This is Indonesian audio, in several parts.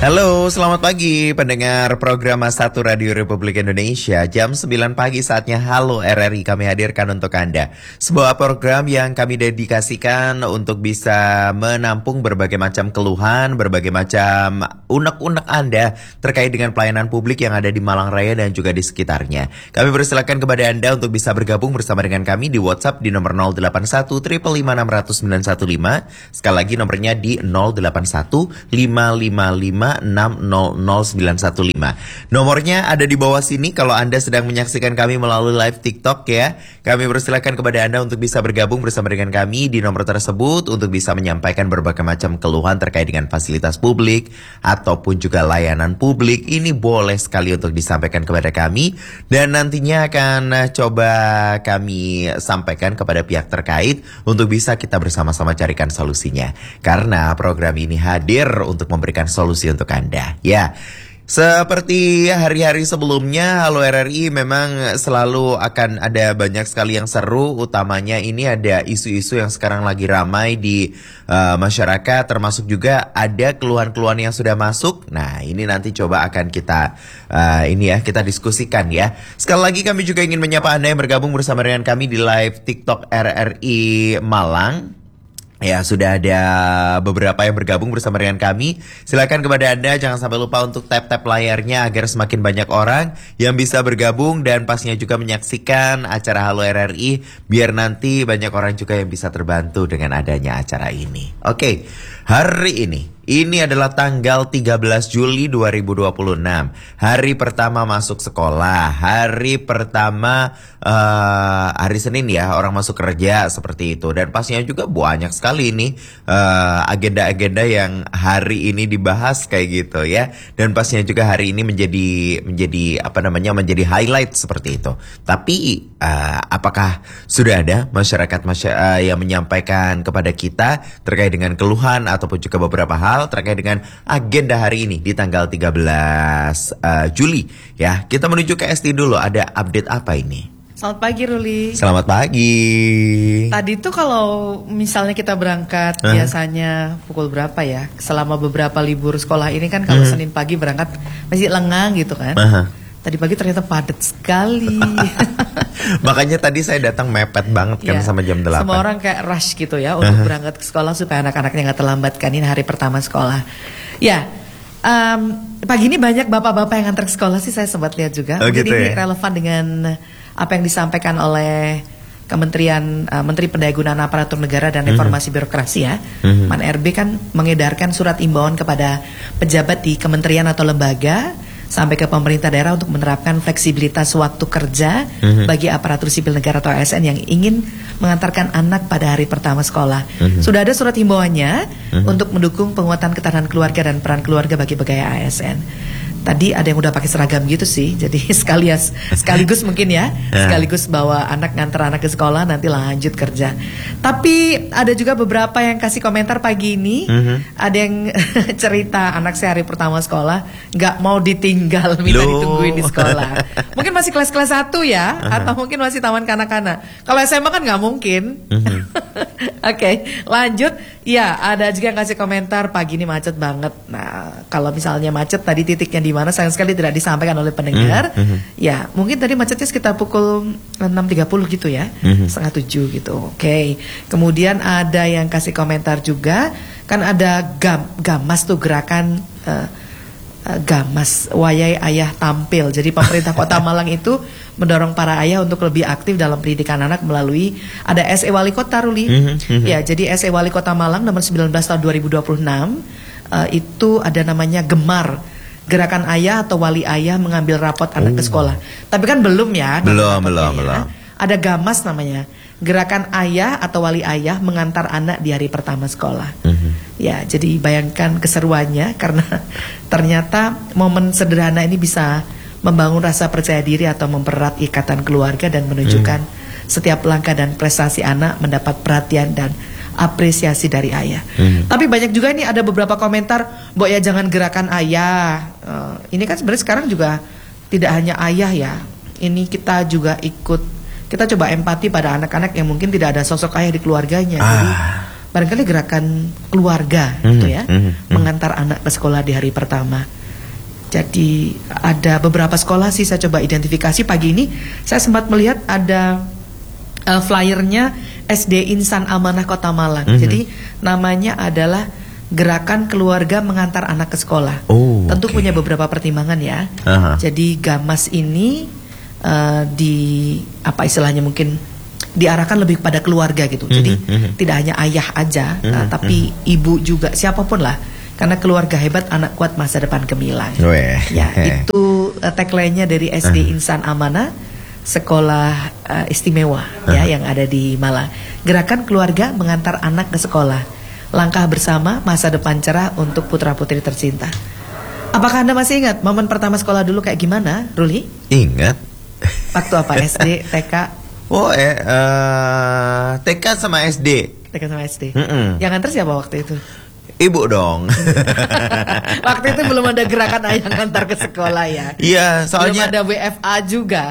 Halo, selamat pagi pendengar program Mas 1 Radio Republik Indonesia. Jam 9 pagi saatnya Halo RRI kami hadirkan untuk Anda. Sebuah program yang kami dedikasikan untuk bisa menampung berbagai macam keluhan, berbagai macam unek-unek Anda terkait dengan pelayanan publik yang ada di Malang Raya dan juga di sekitarnya. Kami persilakan kepada Anda untuk bisa bergabung bersama dengan kami di WhatsApp di nomor 081 555 600 915. Sekali lagi nomornya di 081 555 600 915. Nomornya ada di bawah sini kalau Anda sedang menyaksikan kami melalui live TikTok ya. Kami persilakan kepada Anda untuk bisa bergabung bersama dengan kami di nomor tersebut untuk bisa menyampaikan berbagai macam keluhan terkait dengan fasilitas publik ataupun juga layanan publik. Ini boleh sekali untuk disampaikan kepada kami dan nantinya akan coba kami sampaikan kepada pihak terkait untuk bisa kita bersama-sama carikan solusinya. Karena program ini hadir untuk memberikan solusi untuk Anda. Ya, seperti hari-hari sebelumnya, Halo RRI memang selalu akan ada banyak sekali yang seru. Utamanya ini ada isu-isu yang sekarang lagi ramai di masyarakat, termasuk juga ada keluhan-keluhan yang sudah masuk. Nah, ini nanti coba akan kita kita diskusikan ya. Sekali lagi kami juga ingin menyapa Anda yang bergabung bersama dengan kami di live TikTok RRI Malang. Ya, sudah ada beberapa yang bergabung bersama dengan kami. Silakan kepada Anda, jangan sampai lupa untuk tap-tap layarnya agar semakin banyak orang yang bisa bergabung dan pastinya juga menyaksikan acara Halo RRI, biar nanti banyak orang juga yang bisa terbantu dengan adanya acara ini. Oke, hari ini adalah tanggal 13 Juli 2026. Hari pertama masuk sekolah. Hari pertama hari Senin ya, orang masuk kerja seperti itu. Dan pastinya juga banyak sekali ini agenda-agenda yang hari ini dibahas kayak gitu ya. Dan pastinya juga hari ini menjadi highlight seperti itu. Tapi apakah sudah ada masyarakat yang menyampaikan kepada kita terkait dengan keluhan ataupun juga beberapa hal terkait dengan agenda hari ini di tanggal 13 Juli ya. Kita menuju ke ST dulu, ada update apa ini? Selamat pagi Ruli. Selamat pagi. Tadi tuh kalau misalnya kita berangkat biasanya pukul berapa ya? Selama beberapa libur sekolah ini kan kalau Senin pagi berangkat masih lengang gitu kan. Tadi pagi ternyata padat sekali. Makanya tadi saya datang mepet banget kan sama jam 8. Semua orang kayak rush gitu ya untuk berangkat ke sekolah supaya anak-anaknya gak terlambat kan. Ini hari pertama sekolah. Ya, pagi ini banyak bapak-bapak yang antar ke sekolah sih, saya sempat lihat juga. Mungkin ini relevan dengan apa yang disampaikan oleh Kementerian Menteri Pendayagunaan Aparatur Negara dan Reformasi Birokrasi ya. Man-RB kan mengedarkan surat imbauan kepada pejabat di kementerian atau lembaga sampai ke pemerintah daerah untuk menerapkan fleksibilitas waktu kerja bagi aparatur sipil negara atau ASN yang ingin mengantarkan anak pada hari pertama sekolah. Sudah ada surat himbauannya untuk mendukung penguatan ketahanan keluarga dan peran keluarga bagi pegawai ASN. Tadi ada yang udah pakai seragam gitu sih, jadi sekaligus mungkin ya, sekaligus bawa anak, nganter anak ke sekolah, nanti lanjut kerja. Tapi ada juga beberapa yang kasih komentar pagi ini, ada yang cerita anak saya hari pertama sekolah nggak mau ditinggal, minta ditungguin di sekolah. Mungkin masih kelas-kelas 1 ya, atau mungkin masih taman kanak-kanak. Kalau SMA kan nggak mungkin. Oke, lanjut. Ya, ada juga yang kasih komentar pagi ini macet banget. Nah, kalau misalnya macet tadi titiknya di mana sayang sekali tidak disampaikan oleh pendengar. Ya, mungkin tadi macetnya sekitar pukul 6.30 gitu ya, 6:30 gitu. Oke. Kemudian ada yang kasih komentar juga, kan ada gamas tuh gerakan gamas wayai ayah tampil. Jadi pemerintah Kota Malang itu mendorong para ayah untuk lebih aktif dalam pendidikan anak melalui ada SE Wali Kota Ruli. Ya, jadi SE Wali Kota Malang nomor 19 tahun 2026 itu ada namanya Gemar. Gerakan ayah atau wali ayah mengambil rapot anak ke sekolah. Tapi kan belum ya. Belum. Ada Gamas namanya. Gerakan ayah atau wali ayah mengantar anak di hari pertama sekolah. Ya, jadi bayangkan keseruannya karena ternyata momen sederhana ini bisa membangun rasa percaya diri atau mempererat ikatan keluarga dan menunjukkan setiap langkah dan prestasi anak mendapat perhatian dan apresiasi dari ayah. Tapi banyak juga ini ada beberapa komentar, Mbok ya jangan gerakan ayah. Ini kan sebenarnya sekarang juga tidak hanya ayah ya. Ini kita juga ikut, kita coba empati pada anak-anak yang mungkin tidak ada sosok ayah di keluarganya. Jadi barangkali gerakan keluarga gitu ya, mengantar anak ke sekolah di hari pertama. Jadi ada beberapa sekolah sih saya coba identifikasi. Pagi ini saya sempat melihat ada flyernya SD Insan Amanah Kota Malang. Jadi namanya adalah Gerakan Keluarga Mengantar Anak ke Sekolah. Tentu punya beberapa pertimbangan ya. Jadi Gamas ini di apa istilahnya mungkin diarahkan lebih pada keluarga gitu. Jadi tidak hanya ayah aja, tapi ibu juga, siapapun lah. Karena keluarga hebat, anak kuat, masa depan gemilang. Ya, itu tagline-nya dari SD Insan Amanah, sekolah istimewa ya yang ada di Malang. Gerakan Keluarga Mengantar Anak ke Sekolah. Langkah bersama, masa depan cerah untuk putra-putri tercinta. Apakah Anda masih ingat momen pertama sekolah dulu kayak gimana, Ruli? Ingat. Waktu apa? SD, TK? TK sama SD. TK sama SD. Yang antar siapa waktu itu? Ibu dong. Waktu itu belum ada gerakan ayah ngantar ke sekolah ya. Iya, soalnya belum ada WFA juga.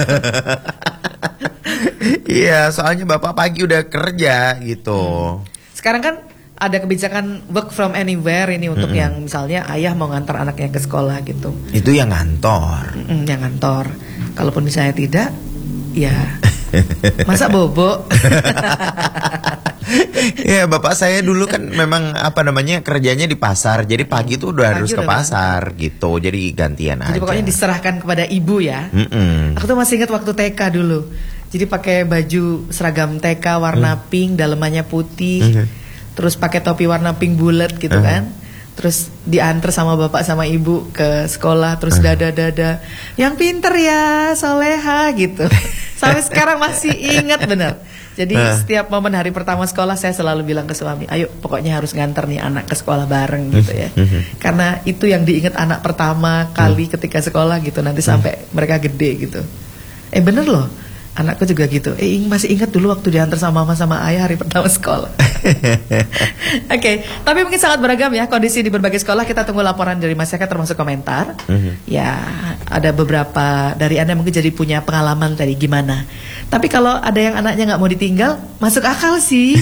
Iya, soalnya bapak pagi udah kerja gitu. Sekarang kan ada kebijakan work from anywhere ini untuk yang misalnya ayah mau ngantar anaknya ke sekolah gitu. Itu yang ngantor. Yang ngantor. Kalaupun misalnya tidak, ya masa bobo. Ya, bapak saya dulu kan memang kerjanya di pasar. Jadi pagi tuh udah harus ke pasar gitu. Jadi gantian aja. Jadi pokoknya diserahkan kepada ibu ya. Aku tuh masih ingat waktu TK dulu. Jadi pakai baju seragam TK warna pink, dalemannya putih. Terus pakai topi warna pink bulat gitu kan. Terus diantar sama bapak sama ibu ke sekolah. Terus dada-dada, yang pinter ya, soleha gitu. Sampai sekarang masih ingat bener. Jadi setiap momen hari pertama sekolah saya selalu bilang ke suami, ayo pokoknya harus nganter nih anak ke sekolah bareng gitu ya. Karena itu yang diingat anak pertama kali ketika sekolah gitu, nanti sampai mereka gede gitu. Bener loh, anakku juga gitu. Masih ingat dulu waktu diantar sama mama sama ayah hari pertama sekolah. Oke, tapi mungkin sangat beragam ya kondisi di berbagai sekolah. Kita tunggu laporan dari masyarakat termasuk komentar. Ya, ada beberapa dari Anda mungkin jadi punya pengalaman tadi gimana. Tapi kalau ada yang anaknya nggak mau ditinggal, masuk akal sih.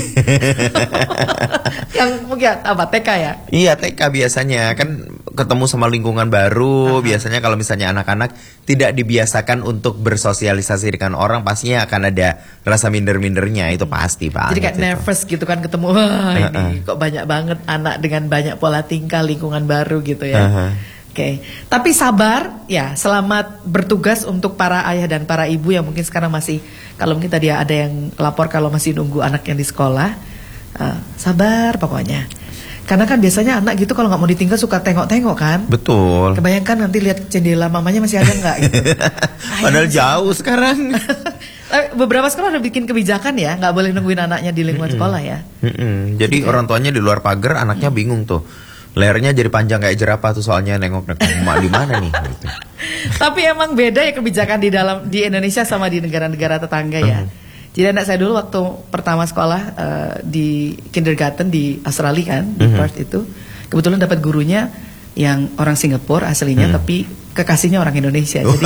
Yang mungkin apa, TK ya? Iya, TK biasanya kan ketemu sama lingkungan baru. Biasanya kalau misalnya anak-anak tidak dibiasakan untuk bersosialisasi dengan orang, pastinya akan ada rasa minder-mindernya. Itu pasti banget. Jadi kayak nervous gitu kan ketemu, wah ini kok banyak banget anak dengan banyak pola tingkah, lingkungan baru gitu ya. Oke, tapi sabar ya, selamat bertugas untuk para ayah dan para ibu yang mungkin sekarang masih, kalau mungkin tadi ada yang lapor kalau masih nunggu anaknya di sekolah, sabar pokoknya. Karena kan biasanya anak gitu kalau nggak mau ditinggal suka tengok-tengok kan. Betul. Kebayangkan nanti lihat jendela mamanya masih ada nggak gitu. Padahal jauh sekarang. Beberapa sekolah udah bikin kebijakan ya, nggak boleh nungguin anaknya di lingkungan sekolah ya. Jadi orang tuanya di luar pagar, anaknya bingung tuh. Lehernya jadi panjang kayak jerapah tuh, soalnya nengok emak di mana nih gitu. Tapi emang beda ya kebijakan di Indonesia sama di negara-negara tetangga ya. Jadi anak saya dulu waktu pertama sekolah di kindergarten di Australia kan, di Perth itu, kebetulan dapat gurunya yang orang Singapura aslinya, tapi kekasihnya orang Indonesia. Jadi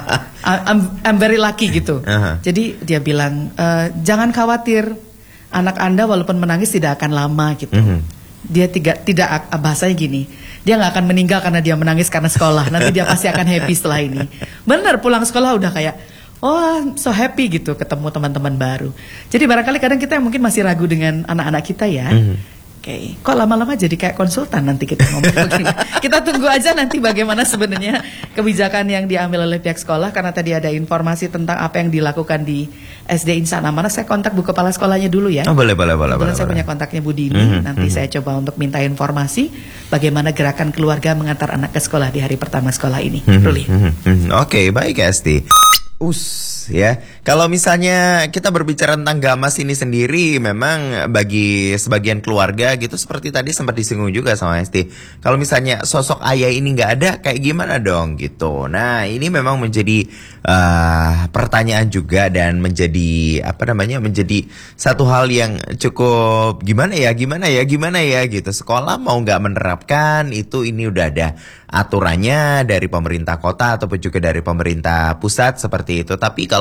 I'm very lucky gitu. Jadi dia bilang, jangan khawatir, anak Anda walaupun menangis tidak akan lama gitu. Dia tidak bahasanya gini, dia nggak akan meninggal karena dia menangis karena sekolah. Nanti dia pasti akan happy setelah ini. Bener, pulang sekolah udah kayak, oh so happy gitu ketemu teman-teman baru. Jadi barangkali kadang kita yang mungkin masih ragu dengan anak-anak kita ya. Oke, kok lama-lama jadi kayak konsultan nanti kita ngomong begini. Kita tunggu aja nanti bagaimana sebenarnya kebijakan yang diambil oleh pihak sekolah. Karena tadi ada informasi tentang apa yang dilakukan di SD Insan Amanah. Saya kontak Bu Kepala Sekolahnya dulu ya. Boleh. Saya punya kontaknya Bu Dini. Nanti saya coba untuk minta informasi bagaimana gerakan keluarga mengantar anak ke sekolah di hari pertama sekolah ini. Ruli. Oke, baik Esti. Ya, kalau misalnya kita berbicara tentang Gamas ini sendiri, memang bagi sebagian keluarga gitu, seperti tadi sempat disinggung juga sama Esti, kalau misalnya sosok ayah ini nggak ada, kayak gimana dong gitu. Nah, ini memang menjadi pertanyaan juga, dan menjadi menjadi satu hal yang cukup gimana ya gitu. Sekolah mau nggak menerapkan itu, ini udah ada aturannya dari pemerintah kota ataupun juga dari pemerintah pusat seperti itu. Tapi kalau misalnya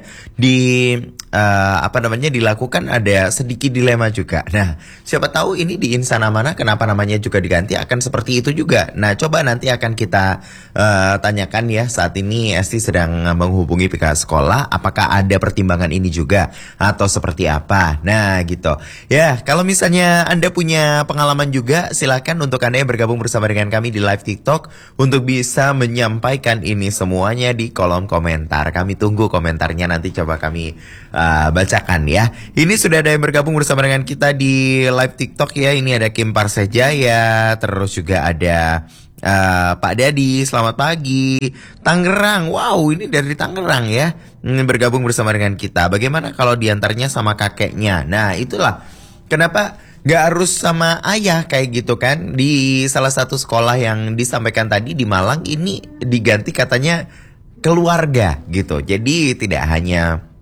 dilakukan ada sedikit dilema juga. Nah, siapa tahu ini di Insan Amanah kenapa namanya juga diganti akan seperti itu juga. Nah, coba nanti akan kita tanyakan ya. Saat ini Esti sedang menghubungi pihak sekolah, apakah ada pertimbangan ini juga atau seperti apa. Nah, gitu. Ya, kalau misalnya Anda punya pengalaman juga, silakan untuk Anda yang bergabung bersama dengan kami di live TikTok untuk bisa menyampaikan ini semuanya di kolom komentar. Kami tunggu komentarnya, nanti coba kami bacakan ya. Ini sudah ada yang bergabung bersama dengan kita di live TikTok ya. Ini ada Kim Parsejaya, terus juga ada Pak Dadi, selamat pagi. Tangerang, wow ini dari Tangerang ya, bergabung bersama dengan kita. Bagaimana kalau diantarnya sama kakeknya? Nah itulah kenapa gak harus sama ayah kayak gitu kan. Di salah satu sekolah yang disampaikan tadi di Malang ini diganti katanya keluarga gitu. Jadi tidak hanya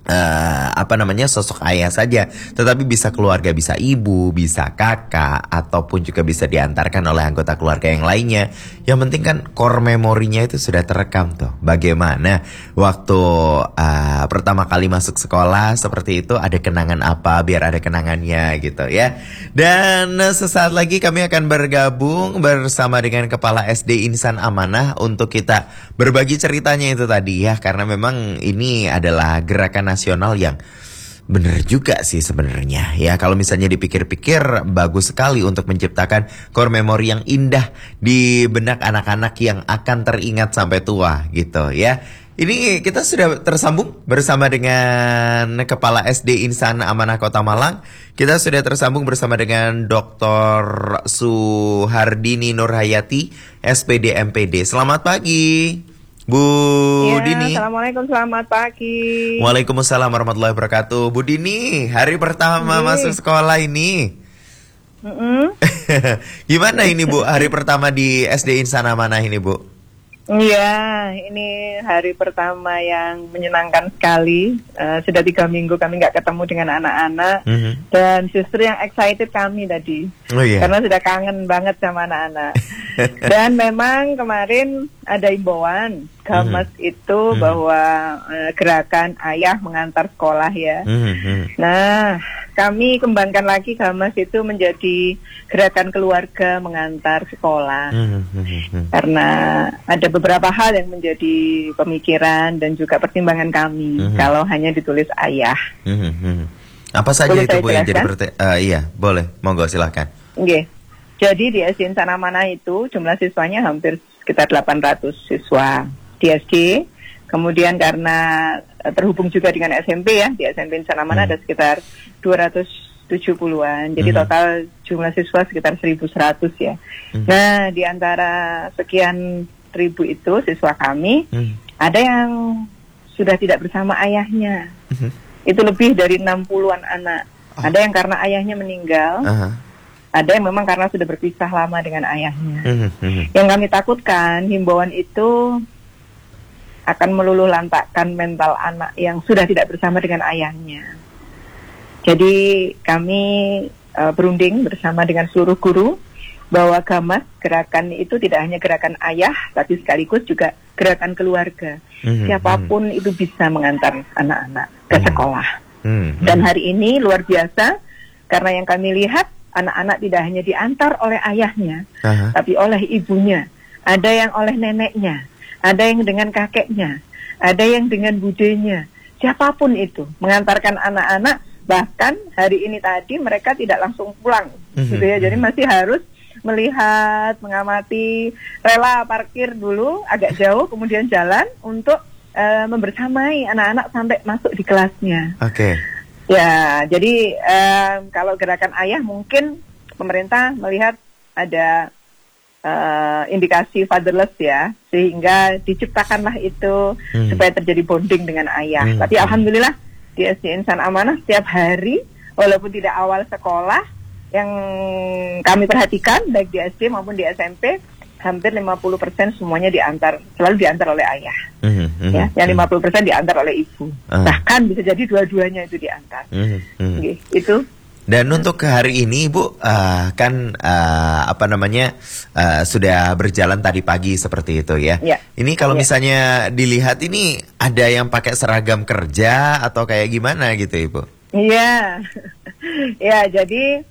sosok ayah saja, tetapi bisa keluarga, bisa ibu, bisa kakak, ataupun juga bisa diantarkan oleh anggota keluarga yang lainnya. Yang penting kan core memorinya itu sudah terekam tuh. Bagaimana waktu pertama kali masuk sekolah seperti itu, ada kenangan apa, biar ada kenangannya gitu ya. Dan sesaat lagi kami akan bergabung bersama dengan Kepala SD Insan Amanah untuk kita berbagi ceritanya itu tadi ya. Karena memang ini adalah gerakan nasional yang bener juga sih sebenarnya ya. Kalau misalnya dipikir-pikir bagus sekali untuk menciptakan core memory yang indah di benak anak-anak yang akan teringat sampai tua gitu ya. Ini kita sudah tersambung bersama dengan Kepala SD Insan Amanah Kota Malang. Kita sudah tersambung bersama dengan Dr. Suhardini Nurhayati, SPD MPD. Selamat pagi Bu Dini. Assalamualaikum, selamat pagi. Waalaikumsalam warahmatullahi wabarakatuh. Bu Dini, hari pertama masuk sekolah ini. Gimana ini Bu, hari pertama di SD Insan Amanah ini Bu? Iya, ini hari pertama yang menyenangkan sekali. Sudah 3 minggu kami nggak ketemu dengan anak-anak. Dan justru yang excited kami tadi. Karena sudah kangen banget sama anak-anak. Dan memang kemarin ada imbauan Gamas itu bahwa gerakan ayah mengantar sekolah ya. Nah, kami kembangkan lagi Gamas itu menjadi gerakan keluarga mengantar sekolah. Karena ada beberapa hal yang menjadi pemikiran dan juga pertimbangan kami kalau hanya ditulis ayah. Apa saja boleh itu Bu yang jadi iya, boleh. Monggo silakan. Oke. Jadi di SD Insan Amanah itu jumlah siswanya hampir sekitar 800 siswa di SD. Kemudian karena terhubung juga dengan SMP ya, di SMP Insan Amanah ada sekitar 270-an. Jadi total jumlah siswa sekitar 1.100 ya. Nah, di antara sekian ribu itu siswa kami, ada yang sudah tidak bersama ayahnya. Itu lebih dari 60-an anak. Ada yang karena ayahnya meninggal. Ada yang memang karena sudah berpisah lama dengan ayahnya. Yang kami takutkan, himbauan itu akan meluluh lantakkan mental anak yang sudah tidak bersama dengan ayahnya. Jadi kami berunding bersama dengan seluruh guru bahwa Gamas, gerakan itu tidak hanya gerakan ayah, tapi sekaligus juga gerakan keluarga. Siapapun itu bisa mengantar anak-anak ke sekolah. Dan hari ini luar biasa, karena yang kami lihat, anak-anak tidak hanya diantar oleh ayahnya, tapi oleh ibunya. Ada yang oleh neneknya, ada yang dengan kakeknya, ada yang dengan budenya. Siapapun itu mengantarkan anak-anak. Bahkan hari ini tadi mereka tidak langsung pulang, gitu ya. Jadi masih harus melihat, mengamati, rela parkir dulu agak jauh, kemudian jalan untuk membersamai anak-anak sampai masuk di kelasnya. Ya, jadi kalau gerakan ayah mungkin pemerintah melihat ada indikasi fatherless ya, sehingga diciptakanlah itu supaya terjadi bonding dengan ayah. Tapi alhamdulillah di SD Insan Amanah setiap hari, walaupun tidak awal sekolah, yang kami perhatikan baik di SD maupun di SMP, hampir 50% semuanya selalu diantar oleh ayah. Ya, yang 50% diantar oleh ibu. Bahkan bisa jadi dua-duanya itu diantar. Itu. Dan untuk hari ini Bu, kan sudah berjalan tadi pagi seperti itu ya. Ini kalau misalnya dilihat ini ada yang pakai seragam kerja atau kayak gimana gitu Ibu? Iya, ya jadi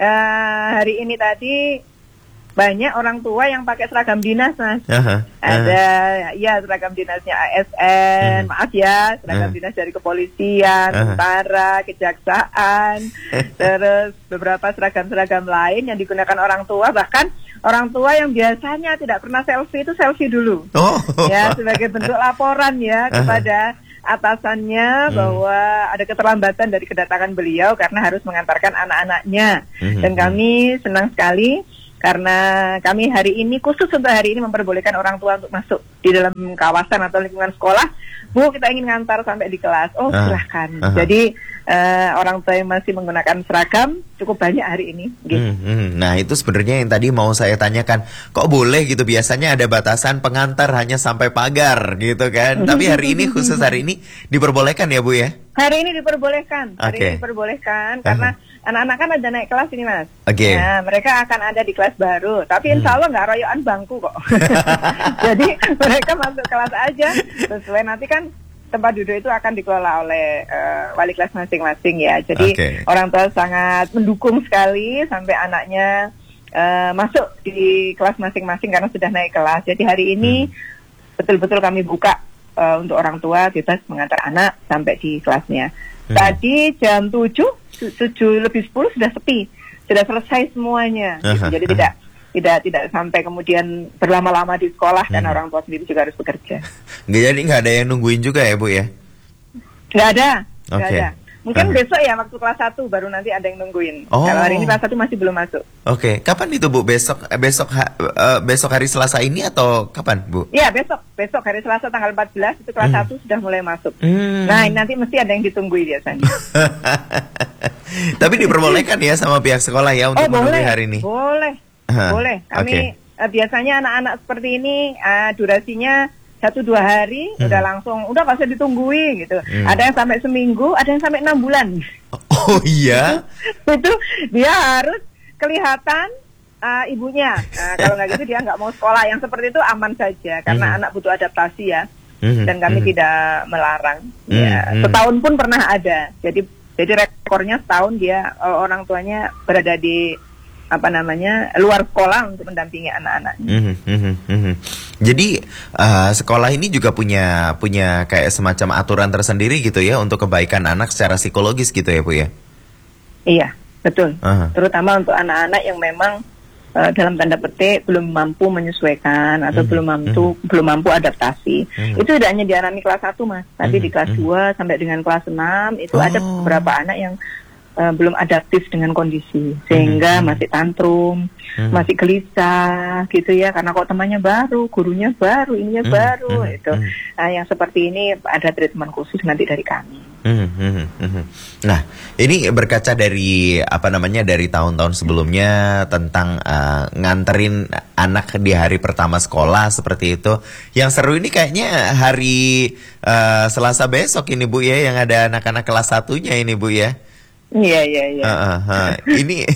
hari ini tadi banyak orang tua yang pakai seragam dinas, Mas. Ada ya seragam dinasnya ASN, maaf ya, seragam dinas dari kepolisian, tentara, kejaksaan, terus beberapa seragam-seragam lain yang digunakan orang tua, bahkan orang tua yang biasanya tidak pernah selfie itu selfie dulu. Ya, sebagai bentuk laporan ya kepada atasannya bahwa ada keterlambatan dari kedatangan beliau karena harus mengantarkan anak-anaknya. Dan kami senang sekali karena kami hari ini, khusus untuk hari ini memperbolehkan orang tua untuk masuk di dalam kawasan atau lingkungan sekolah. Bu, kita ingin ngantar sampai di kelas. Oh, silahkan. Jadi orang tua yang masih menggunakan seragam cukup banyak hari ini. Gitu. Nah, itu sebenarnya yang tadi mau saya tanyakan. Kok boleh gitu? Biasanya ada batasan pengantar hanya sampai pagar gitu kan. Tapi hari ini, khusus hari ini diperbolehkan ya Bu ya? Hari ini diperbolehkan. Hari ini diperbolehkan karena anak-anak kan ada naik kelas ini, Mas. Nah, mereka akan ada di kelas baru. Tapi insya Allah nggak royoan bangku kok. Jadi mereka masuk kelas aja. Sesuai nanti kan tempat duduk itu akan dikelola oleh wali kelas masing-masing ya. Jadi orang tua sangat mendukung sekali sampai anaknya masuk di kelas masing-masing karena sudah naik kelas. Jadi hari ini betul-betul kami buka untuk orang tua bebas mengantar anak sampai di kelasnya. Tadi jam 7:07 lebih 10 sudah sepi, sudah selesai semuanya. Jadi tidak sampai kemudian berlama-lama di sekolah dan orang tua sendiri juga harus bekerja. Jadi nggak ada yang nungguin juga ya Bu ya? Nggak ada. Mungkin besok ya waktu kelas 1 baru nanti ada yang nungguin. Kalau hari ini kelas 1 masih belum masuk. Kapan itu Bu? Besok hari Selasa ini atau kapan Bu? Iya, besok hari Selasa tanggal 14 itu kelas 1 sudah mulai masuk. Nah, nanti mesti ada yang ditunggu biasanya. Tapi diperbolehkan ya sama pihak sekolah ya untuk menunggu hari ini? Boleh. Kami biasanya anak-anak seperti ini durasinya 1-2 hari udah langsung, udah nggak usah ditungguin gitu. Ada yang sampai seminggu, ada yang sampai 6 bulan. Oh iya? Itu dia harus kelihatan ibunya. Kalau nggak gitu dia nggak mau sekolah. Yang seperti itu aman saja karena anak butuh adaptasi ya. Dan kami tidak melarang. Ya, setahun pun pernah ada. Jadi rekornya setahun dia orang tuanya berada di luar sekolah untuk mendampingi anak-anaknya. Jadi sekolah ini juga punya kayak semacam aturan tersendiri gitu ya untuk kebaikan anak secara psikologis gitu ya Bu ya? Iya, betul. Terutama untuk anak-anak yang memang dalam tanda petik belum mampu menyesuaikan atau belum mampu adaptasi. Itu tidak hanya dialami kelas 1 Mas, tapi di kelas 2 sampai dengan kelas 6 itu ada beberapa anak yang belum adaptif dengan kondisi sehingga masih tantrum, masih gelisah gitu ya karena kok temannya baru, gurunya baru, ininya baru itu. Yang seperti ini ada treatment khusus nanti dari kami. Nah, ini berkaca dari dari tahun-tahun sebelumnya tentang nganterin anak di hari pertama sekolah seperti itu. Yang seru ini kayaknya hari Selasa besok ini Bu ya, yang ada anak-anak kelas 1-nya ini Bu ya. Iya. Ini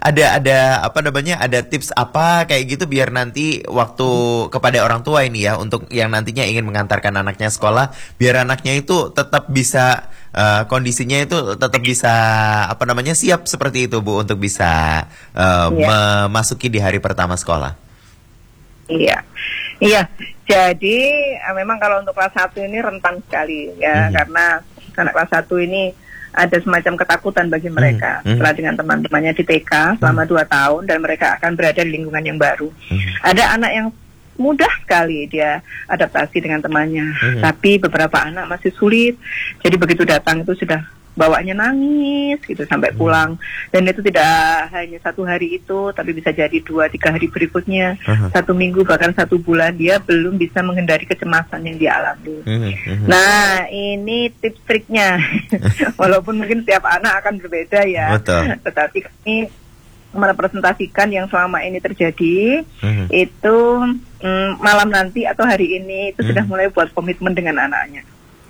ada tips apa kayak gitu biar nanti waktu kepada orang tua ini ya untuk yang nantinya ingin mengantarkan anaknya sekolah biar anaknya itu tetap bisa kondisinya itu tetap bisa siap seperti itu Bu untuk bisa memasuki di hari pertama sekolah. Iya. Jadi memang kalau untuk kelas 1 ini rentan sekali ya karena anak kelas 1 ini ada semacam ketakutan bagi mereka setelah dengan teman-temannya di TK selama 2 tahun dan mereka akan berada di lingkungan yang baru. Ada anak yang mudah sekali dia adaptasi dengan temannya, tapi beberapa anak masih sulit. Jadi begitu datang itu sudah bawaannya nangis gitu sampai pulang, dan itu tidak hanya 1 hari itu, tapi bisa jadi 2-3 hari berikutnya, 1 minggu bahkan 1 bulan dia belum bisa menghindari kecemasan yang dia alami. Nah, ini tips triknya. Walaupun mungkin setiap anak akan berbeda ya. Tetapi kami merepresentasikan yang selama ini terjadi itu malam nanti atau hari ini itu sudah mulai buat komitmen dengan anaknya.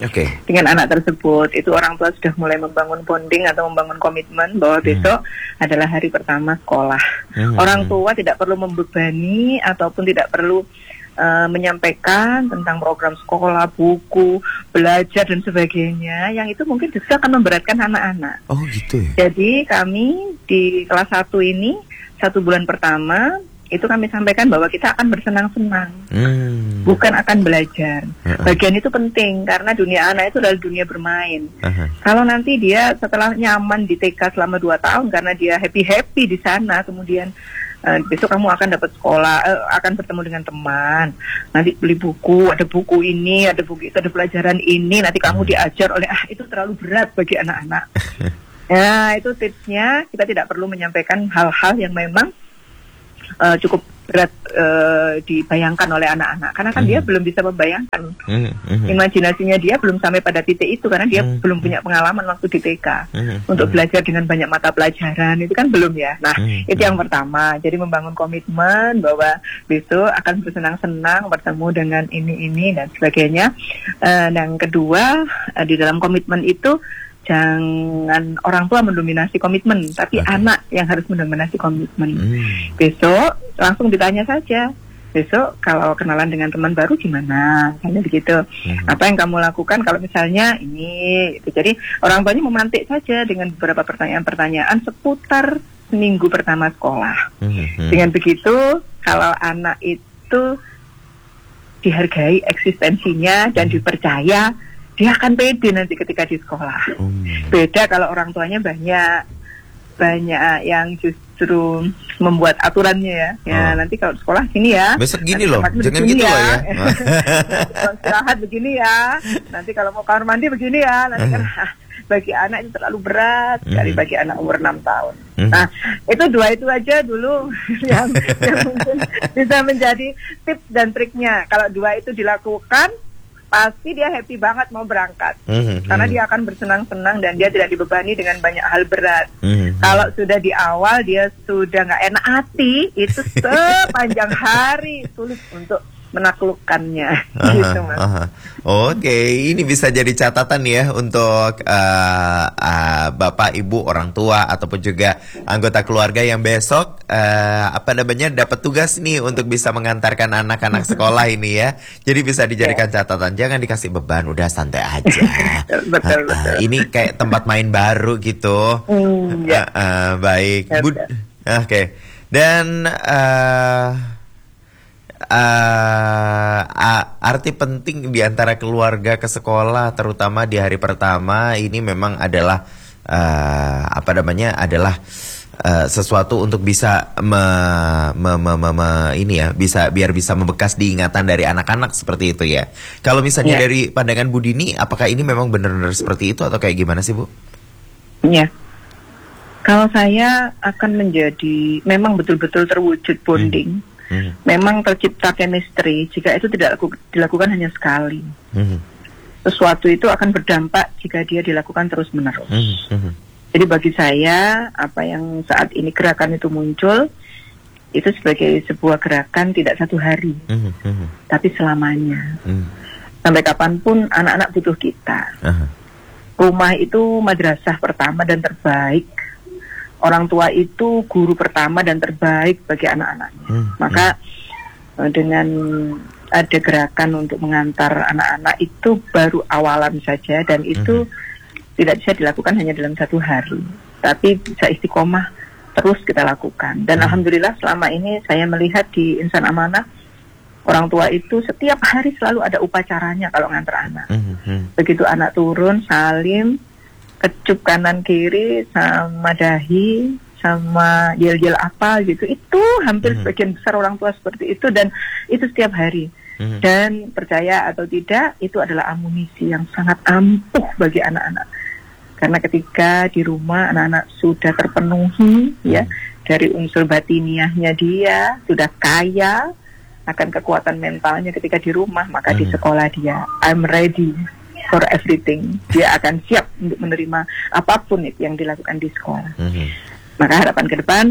dengan anak tersebut. Itu orang tua sudah mulai membangun bonding atau membangun komitmen bahwa besok adalah hari pertama sekolah. Orang tua tidak perlu membebani ataupun tidak perlu menyampaikan tentang program sekolah, buku, belajar dan sebagainya, yang itu mungkin justru akan memberatkan anak-anak. Oh gitu ya. Jadi kami di kelas 1 ini 1 bulan pertama itu kami sampaikan bahwa kita akan bersenang-senang, bukan akan belajar. Bagian itu penting karena dunia anak itu adalah dunia bermain. Kalau nanti dia setelah nyaman di TK selama 2 tahun karena dia happy di sana, kemudian besok kamu akan dapat sekolah, akan bertemu dengan teman, nanti beli buku, ada buku ini, ada buku itu, ada pelajaran ini, nanti kamu diajar oleh itu terlalu berat bagi anak-anak. Ya, itu tipsnya, kita tidak perlu menyampaikan hal-hal yang memang cukup berat dibayangkan oleh anak-anak, karena kan dia belum bisa membayangkan, imajinasinya dia belum sampai pada titik itu karena dia belum punya pengalaman waktu di TK untuk belajar dengan banyak mata pelajaran, itu kan belum ya. Nah, itu yang pertama, jadi membangun komitmen bahwa besok akan bersenang-senang bertemu dengan ini dan sebagainya. Dan kedua, di dalam komitmen itu jangan orang tua mendominasi komitmen, tapi anak yang harus mendominasi komitmen. Besok langsung ditanya saja, besok kalau kenalan dengan teman baru gimana, misalnya begitu. Apa yang kamu lakukan kalau misalnya ini, gitu. Jadi orang tuanya memantik saja dengan beberapa pertanyaan-pertanyaan seputar seminggu pertama sekolah. Dengan begitu, kalau anak itu dihargai eksistensinya dan dipercaya, dia akan pede nanti ketika di sekolah. Beda kalau orang tuanya banyak yang justru membuat aturannya ya. Nanti kalau sekolah gini ya. Besok gini loh, jangan gitu loh ya. Istirahat begini ya. Nanti kalau mau kamar mandi begini ya. Nanti kan bagi anak itu terlalu berat sekali bagi anak umur 6 tahun. Nah, itu 2 itu aja dulu yang mungkin bisa menjadi tips dan triknya. Kalau 2 itu dilakukan, pasti dia happy banget mau berangkat, karena dia akan bersenang-senang dan dia tidak dibebani dengan banyak hal berat. Kalau sudah di awal dia sudah nggak enak hati, itu sepanjang hari sulit untuk menaklukkannya. Gitu, Mas. Oke, ini bisa jadi catatan ya untuk bapak, ibu, orang tua ataupun juga anggota keluarga yang besok dapat tugas nih untuk bisa mengantarkan anak-anak sekolah ini ya. Jadi bisa dijadikan catatan, jangan dikasih beban, udah santai aja. Betul. Ini kayak tempat main baru gitu. Baik, Oke. Dan arti penting di antara keluarga ke sekolah, terutama di hari pertama ini memang adalah sesuatu untuk bisa biar bisa membekas di ingatan dari anak-anak seperti itu ya. Kalau misalnya dari pandangan Bu Dini, apakah ini memang benar-benar seperti itu atau kayak gimana sih, Bu? Iya. Kalau saya akan menjadi memang betul-betul terwujud bonding. Memang tercipta chemistry jika itu tidak dilakukan hanya sekali. Sesuatu itu akan berdampak jika dia dilakukan terus-menerus. Jadi bagi saya, apa yang saat ini gerakan itu muncul, itu sebagai sebuah gerakan tidak 1 hari, tapi selamanya. Sampai kapanpun anak-anak butuh kita. Rumah itu madrasah pertama dan terbaik. Orang tua itu guru pertama dan terbaik bagi anak-anaknya. Maka dengan ada gerakan untuk mengantar anak-anak itu baru awalan saja, dan itu tidak bisa dilakukan hanya dalam 1 hari, tapi bisa istiqomah terus kita lakukan. Dan alhamdulillah selama ini saya melihat di Insan Amanah, orang tua itu setiap hari selalu ada upacaranya kalau ngantar anak. Begitu anak turun, salim, kecup kanan kiri sama dahi sama yel-yel apa gitu, itu hampir sebagian besar orang tua seperti itu, dan itu setiap hari. Dan percaya atau tidak, itu adalah amunisi yang sangat ampuh bagi anak-anak, karena ketika di rumah anak-anak sudah terpenuhi ya dari unsur batiniahnya, dia sudah kaya akan kekuatan mentalnya ketika di rumah, maka di sekolah dia I'm ready for everything. Dia akan siap untuk menerima apapun itu yang dilakukan di sekolah. Maka harapan ke depan,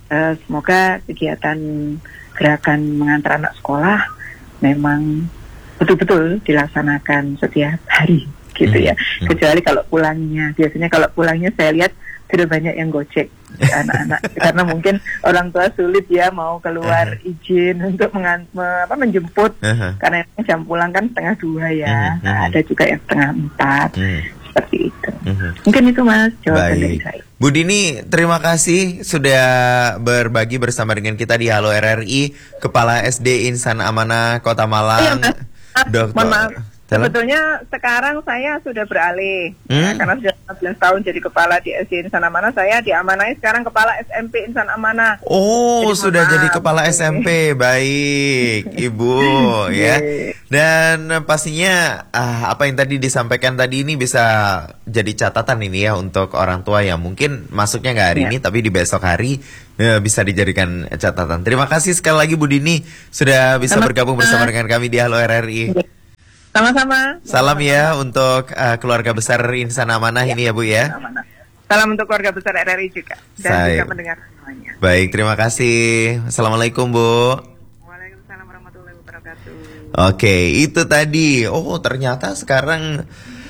semoga kegiatan gerakan mengantar anak sekolah memang betul-betul dilaksanakan setiap hari gitu ya. Kecuali kalau pulangnya, biasanya kalau pulangnya saya lihat sudah banyak yang gojek anak-anak karena mungkin orang tua sulit ya mau keluar izin untuk menjemput karena jam pulang kan 1:30 ya. Nah, ada juga yang 3:30 seperti itu. Mungkin itu Mas jawaban dari saya. Bu Dini, terima kasih sudah berbagi bersama dengan kita di Halo RRI, Kepala SD Insan Amanah Kota Malang. Dokter. Mohon maaf. Sebetulnya sekarang saya sudah beralih karena sudah 15 tahun jadi kepala di SD Insan Amanah. Saya diamanai sekarang kepala SMP Insan Amanah. Oh, jadi sudah jadi kepala SMP. Baik, Ibu ya. Dan pastinya apa yang tadi disampaikan tadi ini bisa jadi catatan ini ya untuk orang tua yang mungkin masuknya nggak hari ini tapi di besok hari bisa dijadikan catatan. Terima kasih sekali lagi Bu Dini sudah bisa bergabung bersama dengan kami di Halo RRI. Sama-sama. Salam ya untuk keluarga besar Insan Amanah ini ya Bu ya. Salam untuk keluarga besar RRI juga dan juga mendengar semuanya. Baik, terima kasih. Assalamualaikum Bu. Waalaikumsalam warahmatullahi wabarakatuh. Oke, itu tadi. Oh, ternyata sekarang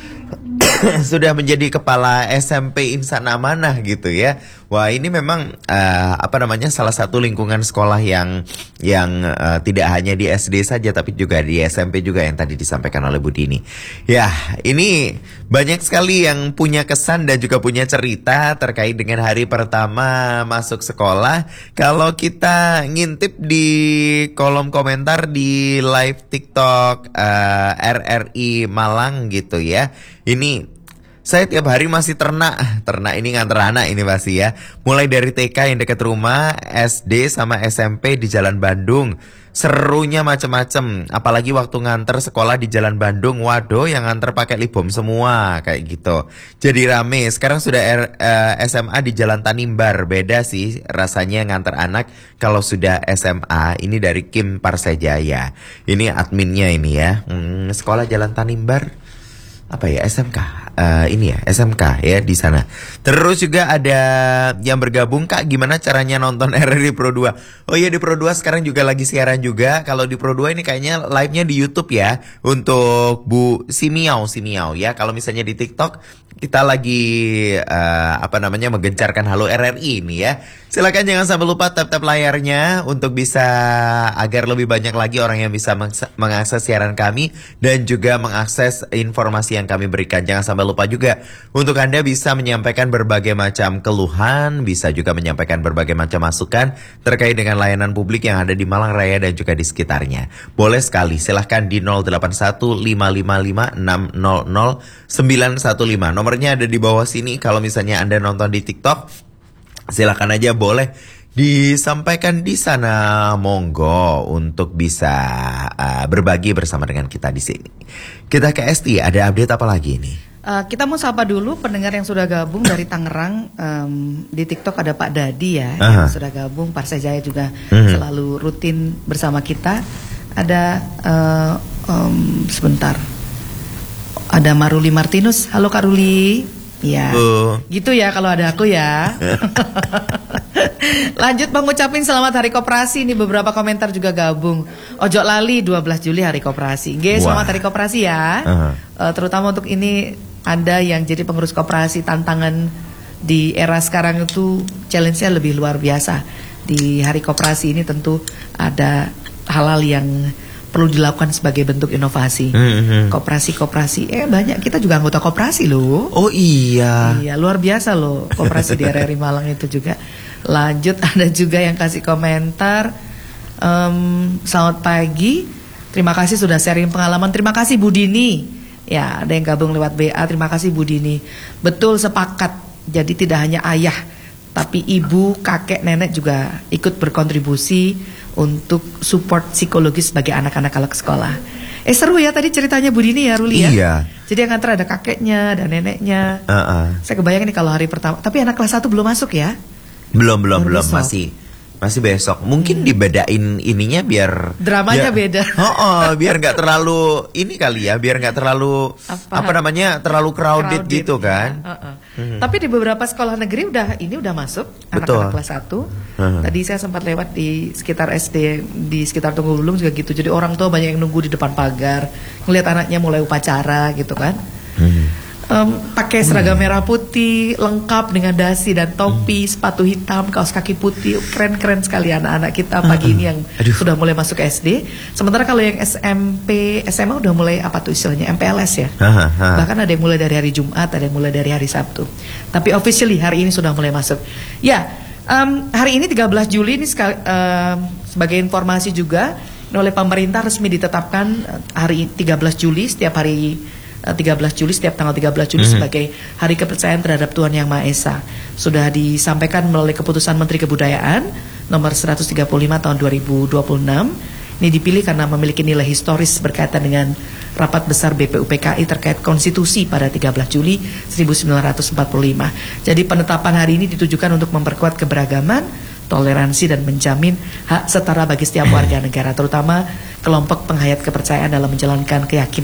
sudah menjadi kepala SMP Insan Amanah gitu ya. Wah, ini memang salah satu lingkungan sekolah yang tidak hanya di SD saja tapi juga di SMP juga yang tadi disampaikan oleh Bu Dini. Ya, ini banyak sekali yang punya kesan dan juga punya cerita terkait dengan hari pertama masuk sekolah. Kalau kita ngintip di kolom komentar di live TikTok RRI Malang gitu ya. Ini saya tiap hari masih ternak ini nganter anak ini pasti ya. Mulai dari TK yang dekat rumah, SD sama SMP di Jalan Bandung. Serunya macem-macem. Apalagi waktu nganter sekolah di Jalan Bandung, waduh yang nganter pakai libom semua kayak gitu. Jadi rame. Sekarang sudah SMA di Jalan Tanimbar. Beda sih rasanya nganter anak kalau sudah SMA. Ini dari Kim Parsejaya. Ini adminnya ini ya. Sekolah Jalan Tanimbar. Apa ya, SMK ini ya, SMK ya di sana. Terus juga ada yang bergabung, Kak, gimana caranya nonton RRI Pro 2? Oh iya, di Pro 2 sekarang juga lagi siaran juga. Kalau di Pro 2 ini kayaknya live-nya di YouTube ya untuk Bu Simiau ya. Kalau misalnya di TikTok kita lagi menggencarkan Halo RRI ini ya. Silakan jangan sampai lupa tap layarnya untuk bisa agar lebih banyak lagi orang yang bisa mengakses siaran kami dan juga mengakses informasi yang kami berikan. Jangan sampai lupa juga untuk Anda bisa menyampaikan berbagai macam keluhan, bisa juga menyampaikan berbagai macam masukan terkait dengan layanan publik yang ada di Malang Raya dan juga di sekitarnya. Boleh sekali, silahkan di 081555600915. Nomornya ada di bawah sini. Kalau misalnya Anda nonton di TikTok, silakan aja boleh disampaikan di sana, monggo untuk bisa berbagi bersama dengan kita di sini. Kita ke ST, ada update apa lagi ini? Kita mau sapa dulu pendengar yang sudah gabung dari Tangerang. Di TikTok ada Pak Dadi ya yang sudah gabung. Parsejaya juga selalu rutin bersama kita. Ada sebentar. Ada Maruli Martinus. Halo Kak Ruli. Ya, gitu ya kalau ada aku ya. Lanjut mengucapin selamat Hari Koperasi. Ini beberapa komentar juga gabung. Ojo lali 12 Juli Hari Koperasi. Selamat Hari Koperasi ya. Terutama untuk ini Anda yang jadi pengurus koperasi, tantangan di era sekarang itu challenge-nya lebih luar biasa. Di Hari Koperasi ini tentu ada hal-hal yang perlu dilakukan sebagai bentuk inovasi. Koperasi banyak, kita juga anggota koperasi loh. Oh iya. Iya, luar biasa loh koperasi di RRI Malang itu juga. Lanjut, ada juga yang kasih komentar. Selamat pagi, terima kasih sudah sharing pengalaman. Terima kasih Bu Dini. Ya, ada yang gabung lewat BA. Terima kasih Bu Dini. Betul, sepakat. Jadi tidak hanya ayah, tapi ibu, kakek, nenek juga ikut berkontribusi untuk support psikologis bagi anak-anak kalau ke sekolah. Seru ya tadi ceritanya Bu Dini ya, Ruli ya. Iya. Jadi yang nganter ada kakeknya dan neneknya. Saya kebayang nih kalau hari pertama. Tapi anak kelas 1 belum masuk ya? Belum masih besok. Mungkin dibedain ininya biar dramanya beda. Biar nggak terlalu ini kali ya, biar nggak terlalu terlalu crowded gitu kan. Tapi di beberapa sekolah negeri udah masuk anak-anak kelas 1. Tadi saya sempat lewat di sekitar SD di sekitar Tunggul Ulum juga gitu. Jadi orang tua banyak yang nunggu di depan pagar, ngelihat anaknya mulai upacara gitu kan. Pakai seragam merah putih, lengkap dengan dasi dan topi, sepatu hitam, kaos kaki putih, keren-keren sekali anak-anak kita pagi ini yang sudah mulai masuk SD. Sementara kalau yang SMP, SMA udah mulai apa tuh istilahnya MPLS ya. Bahkan ada yang mulai dari hari Jumat, ada yang mulai dari hari Sabtu. Tapi officially hari ini sudah mulai masuk. Ya, hari ini 13 Juli ini sebagai informasi juga oleh pemerintah resmi ditetapkan hari 13 Juli setiap hari 13 Juli setiap tanggal 13 Juli sebagai Hari Kepercayaan Terhadap Tuhan Yang Maha Esa. Sudah disampaikan melalui keputusan Menteri Kebudayaan nomor 135 tahun 2026. Ini dipilih karena memiliki nilai historis berkaitan dengan rapat besar BPUPKI terkait konstitusi pada 13 Juli 1945. Jadi penetapan hari ini ditujukan untuk memperkuat keberagaman, toleransi dan menjamin hak setara bagi setiap warga negara, terutama kelompok penghayat kepercayaan dalam menjalankan keyakinan